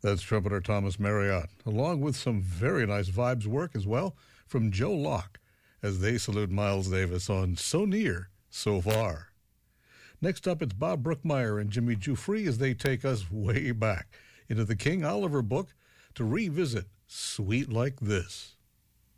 That's trumpeter Thomas Marriott, along with some very nice vibes work as well from Joe Locke as they salute Miles Davis on So Near, So Far. Next up, it's Bob Brookmeyer and Jimmy Giuffre as they take us way back into the King Oliver book to revisit Sweet Like This.